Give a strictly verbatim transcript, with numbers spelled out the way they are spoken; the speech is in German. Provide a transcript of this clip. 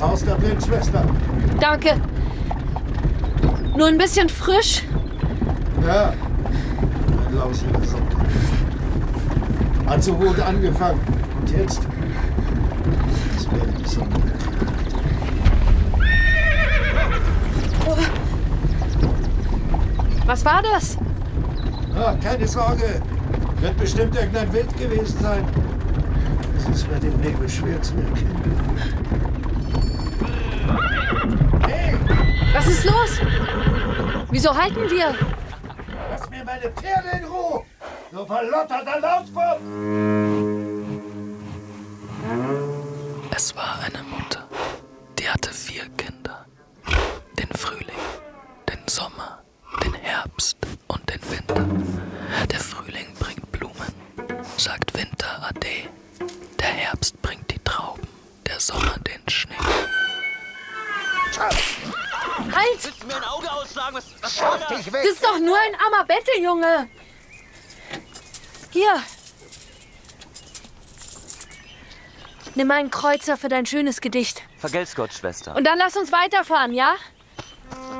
Das Haus da drin, Schwester. Danke. Nur ein bisschen frisch. Ja. Ein lausiger Sonntag. Hat so gut angefangen. Und jetzt? Jetzt wäre die Sonne gekriegt. Oh. Was war das? Ah, keine Sorge. Wird bestimmt irgendein Wind gewesen sein. Es ist bei dem Nebel schwer zu erkennen. Hey! Was ist los? Wieso halten wir? Lass mir meine Pferde in Ruhe! Du verlotterter Lausbub! Es war eine Mutter, die hatte vier Kinder. Den Frühling, den Sommer, den Herbst und den Winter. Der Frühling bringt Blumen, sagt Winter Ade. Der Herbst bringt die Trauben, der Sommer den Schnee. Halt! Willst du mir ein Auge ausschlagen? Was, was soll das? Das ist doch nur ein armer Betteljunge. Hier. Nimm einen Kreuzer für dein schönes Gedicht. Vergelt's Gott, Schwester. Und dann lass uns weiterfahren, ja?